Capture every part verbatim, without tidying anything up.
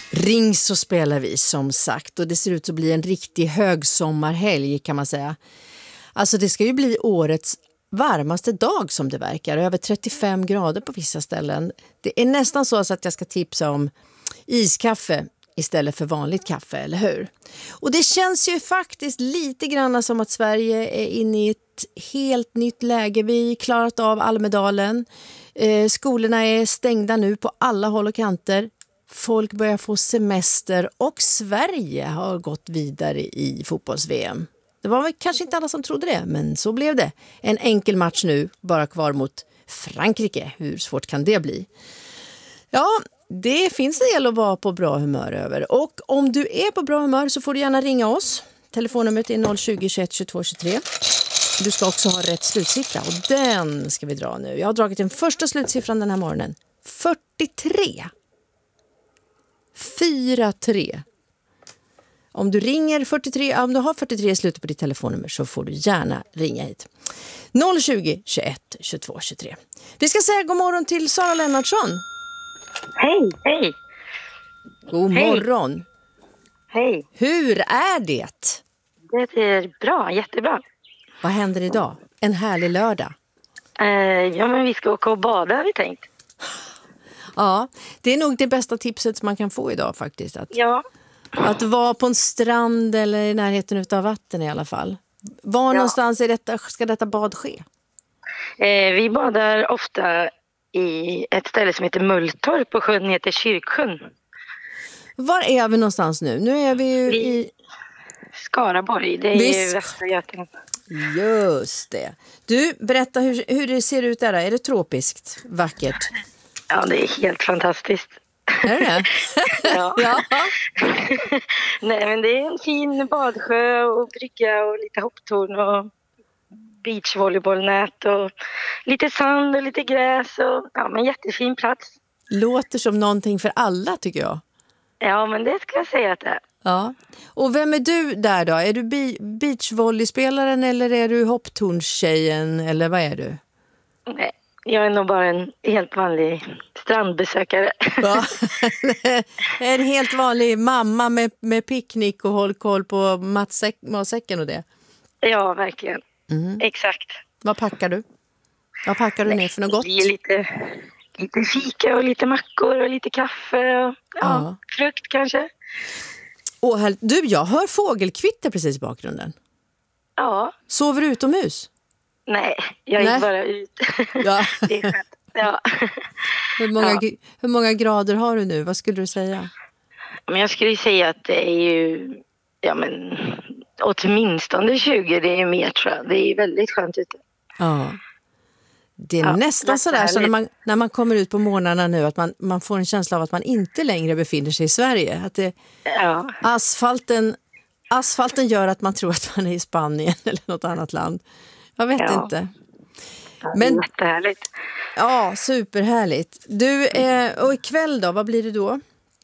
Ring så spelar vi som sagt och det ser ut att bli en riktig högsommarhelg kan man säga. Alltså det ska ju bli årets varmaste dag som det verkar, över trettiofem grader på vissa ställen. Det är nästan så att jag ska tipsa om iskaffe istället för vanligt kaffe, eller hur? Och det känns ju faktiskt lite grann som att Sverige är inne i ett helt nytt läge. Vi har klarat av Almedalen. Eh, skolorna är stängda nu på alla håll och kanter. Folk börjar få semester och Sverige har gått vidare i fotbolls-V M. Det var väl kanske inte alla som trodde det, men så blev det. En enkel match nu, bara kvar mot Frankrike. Hur svårt kan det bli? Ja, det finns en del att vara på bra humör över. Och om du är på bra humör så får du gärna ringa oss. Telefonnumret är noll tjugo, tjugoett, tjugotvå, tjugotre. Du ska också ha rätt slutsiffra och den ska vi dra nu. Jag har dragit den första slutsiffran den här morgonen. fyrtiotre. fyra tre. Om du ringer fyrtiotre, om du har fyrtiotre i slutet på ditt telefonnummer så får du gärna ringa hit. noll tjugo, tjugoett, tjugotvå, tjugotre. Vi ska säga god morgon till Sara Lennartsson. Hej, hej. God hej. morgon. Hej. Hur är det? Det är bra, jättebra. Vad händer idag? En härlig lördag. Uh, ja, men vi ska åka och bada har vi tänkt. Ja, det är nog det bästa tipset man kan få idag faktiskt. Att, ja. att vara på en strand eller i närheten av vatten i alla fall. Var ja. någonstans är detta, ska detta bad ske? Uh, vi badar ofta i ett ställe som heter Mulltorp och sjön heter Kyrksjön. Var är vi någonstans nu? Nu är vi ju i... i... Skaraborg, det är Visst. ju Västra Götaland. Just det. Du, berätta hur, hur det ser ut där. Är det tropiskt? Vackert? Ja, det är helt fantastiskt. Är det det? ja. ja. Nej, men det är en fin badsjö och brygga och lite hopptorn och beachvolleybollnät och lite sand och lite gräs och ja, men jättefin plats. Låter som någonting för alla tycker jag. Ja, men det ska jag säga att det är. Ja. Och vem är du där då? Är du bi- beachvolleyspelaren eller är du hopptornstjejen eller vad är du? Nej, jag är nog bara en helt vanlig strandbesökare. Ja. En helt vanlig mamma med, med picknick och håll koll på matsäck, matsäcken och det. Ja, verkligen. Mm. Exakt. Vad packar du? Vad packar du Nej, ner för något gott? Det är lite, lite fika och lite mackor och lite kaffe och ja, Ja. frukt kanske. Åh, här, du, jag hör fågelkvitter precis i bakgrunden. Ja. Sover du utomhus? Nej, jag Nej. gick bara ut. Ja. Det är skönt. Ja. Hur många, Ja. hur många grader har du nu? Vad skulle du säga? Men jag skulle säga att det är ju, ja men, åtminstone tjugo, det är mer tror jag. Det är väldigt skönt ute. Ja. Det är Ja, nästan vad sådär så när härligt. man, när man kommer ut på morgnarna nu att man, man får en känsla av att man inte längre befinner sig i Sverige. Att det, Ja, asfalten, asfalten gör att man tror att man är i Spanien eller något annat land. Jag vet Ja. inte. det Men- är jättehärligt. Ja, superhärligt. Du, eh, och ikväll då, vad blir det då?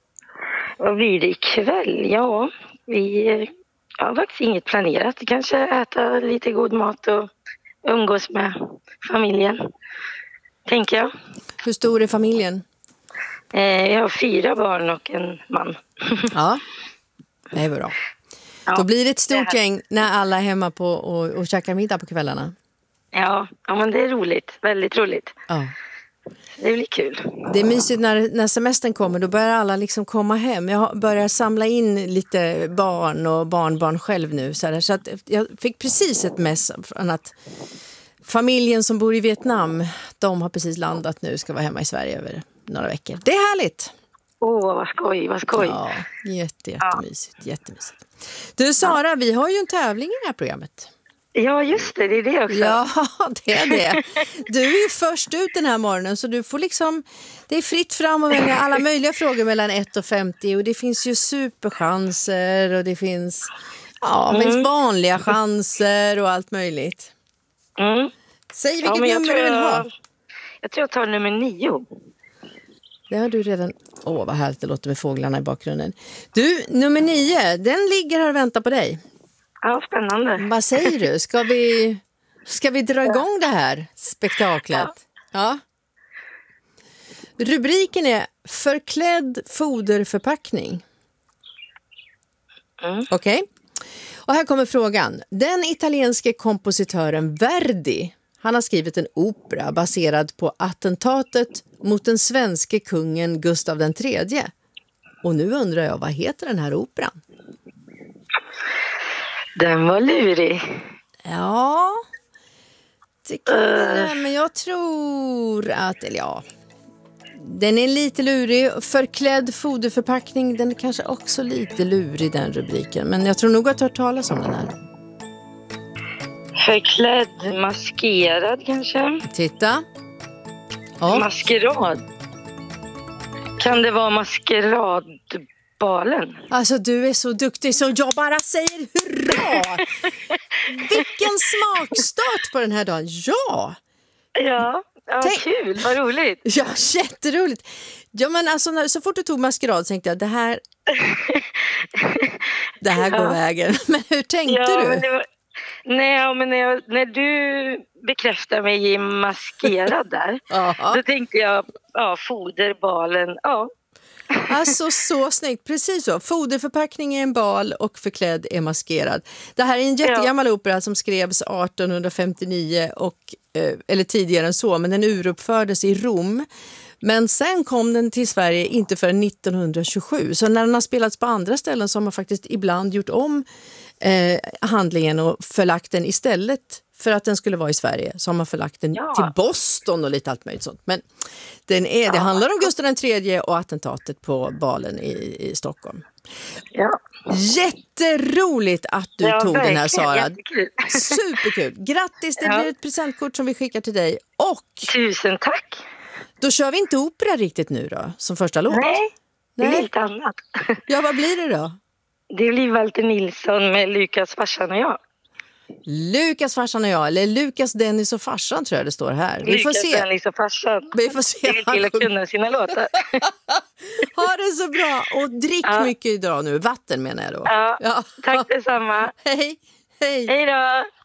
Vad blir det ikväll? Ja, vi har faktiskt inget planerat. Kanske äta lite god mat och umgås med familjen, tänker jag. Hur stor är familjen? Eh, jag har fyra barn och en man. Ja, det är bra. Ja, Då blir det ett stort det här- gäng när alla är hemma på och, och käkar middag på kvällarna. Ja, ja, men det är roligt. Väldigt roligt. Ja. Det blir kul. Det är mysigt när, när semestern kommer, då börjar alla liksom komma hem. Jag börjar samla in lite barn och barnbarn själv nu. Så, här, så att jag fick precis ett mess från att familjen som bor i Vietnam, de har precis landat nu, ska vara hemma i Sverige över några veckor. Det är härligt! Åh, vad skoj, vad skoj. Ja, jätte, jättemysigt, jättemysigt. Du Sara, vi har ju en tävling i det här programmet. Ja, just det, det är det också. Ja, det är det. Du är ju först ut den här morgonen så du får liksom, det är fritt fram och välja alla möjliga frågor mellan ett och femtio och det finns ju superchanser och det finns, ja, det finns Mm. vanliga chanser och allt möjligt. Mm. Säg vilket Ja, men jag nummer tror du vill ha. jag, jag tror jag tar nummer nio. Det har du redan, åh vad härligt det låter med fåglarna i bakgrunden. Du, nummer nio, den ligger här och väntar på dig. Ja, spännande. Vad säger du? Ska vi, ska vi dra igång det här spektaklet? Ja. Rubriken är förklädd foderförpackning. Mm. Okej. Okay. Och här kommer frågan. Den italienske kompositören Verdi, han har skrivit en opera baserad på attentatet mot den svenske kungen Gustav den tredje. Och nu undrar jag, vad heter den här operan? Den var lurig. Ja, det kan uh. men jag tror att, eller ja, den är lite lurig. Förklädd foderförpackning, den är kanske också lite lurig, den rubriken. Men jag tror nog att du har hört talas om den här. Förklädd, maskerad kanske? Titta. Ja. Maskerad. Kan det vara maskeradbalen? Alltså du är så duktig så jag bara säger hurra! Vilken smakstart på den här dagen. Ja! Ja, ja Tänk... kul, vad roligt. Ja, jätteroligt. Ja, men alltså, när, så fort du tog maskerad tänkte jag, det här, det här ja. går vägen. Men hur tänkte ja, du? Men det var... Nej, men när, jag, när du bekräftar mig i maskerad där, då tänkte jag, ja, foderbalen, ja. Alltså så snyggt, precis så. Foderförpackning är en bal och förklädd är maskerad. Det här är en jättegammal ja. opera som skrevs arton femtionio och, eller tidigare än så, men den uruppfördes i Rom. Men sen kom den till Sverige inte förrän nittonhundratjugosju. Så när den har spelats på andra ställen så har man faktiskt ibland gjort om eh, handlingen och förlagt den istället för att den skulle vara i Sverige. Så har man förlagt den ja. till Boston och lite allt möjligt sånt. Men den är, det handlar om Gustav den tredje och attentatet på balen i, i Stockholm. Ja. Jätteroligt att du ja, tog verkligen. den här, Sara. Jättekul. Superkul. Grattis, det ja. blir ett presentkort som vi skickar till dig. Och tusen tack. Då kör vi inte opera riktigt nu då, som första låt. Nej, det är lite annat. Ja, vad blir det då? Det blir Walter Nilsson med Lukas, farsan och jag. Lukas, farsan och jag, eller Lukas, Dennis och farsan tror jag det står här. Vi Lukas, får se. Dennis och farsan. Vi får se. Det är till att kunna sina låtar. Ha det så bra och drick ja. mycket idag nu. Vatten menar jag då. Ja, ja. Tack detsamma. Hej. Hej. Hej då.